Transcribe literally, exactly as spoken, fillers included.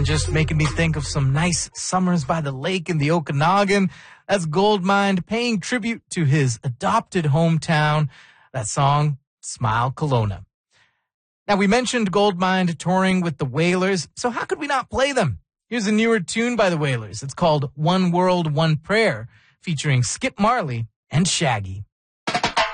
Just making me think of some nice summers by the lake in the Okanagan. That's Goldmind paying tribute to his adopted hometown. That song, Smile Kelowna. Now, we mentioned Goldmind touring with the Wailers, so how could we not play them? Here's a newer tune by the Wailers. It's called One World, One Prayer, featuring Skip Marley and Shaggy.